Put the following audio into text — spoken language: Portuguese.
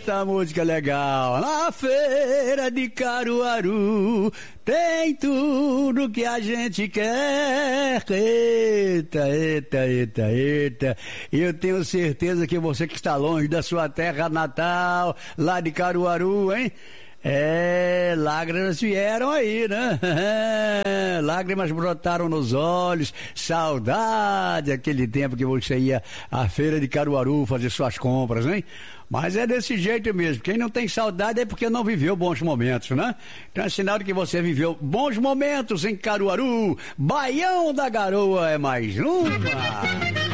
Eita, música legal. Na feira de Caruaru tem tudo que a gente quer. Eita, eita, eita, eita. E eu tenho certeza que você que está longe da sua terra natal, lá de Caruaru, hein? Lágrimas vieram aí, né? Lágrimas brotaram nos olhos, saudade daquele tempo que você ia à feira de Caruaru fazer suas compras, hein? Mas é desse jeito mesmo, quem não tem saudade é porque não viveu bons momentos, né? Então é sinal de que você viveu bons momentos em Caruaru. Baião da Garoa é mais uma.